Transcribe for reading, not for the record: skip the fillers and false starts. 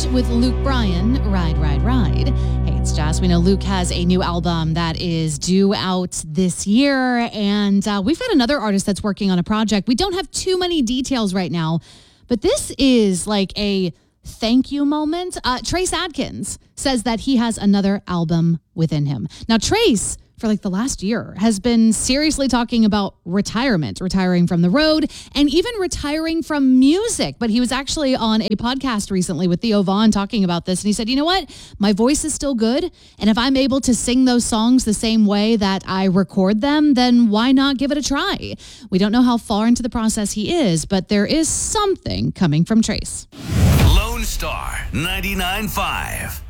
with Luke Bryan, Ride, Ride, Ride. Hey, it's Jess. We know Luke has a new album that is due out this year, and we've got another artist that's working on a project. We don't have too many details right now, but this is like a thank you moment. Trace Adkins says that he has another album within him. Now, Trace, for like the last year, has been seriously talking about retiring from the road, and even retiring from music. But he was actually on a podcast recently with Theo Vaughn talking about this, and he said, you know what? My voice is still good, and if I'm able to sing those songs the same way that I record them, then why not give it a try? We don't know how far into the process he is, but there is something coming from Trace. Lone Star 99.5.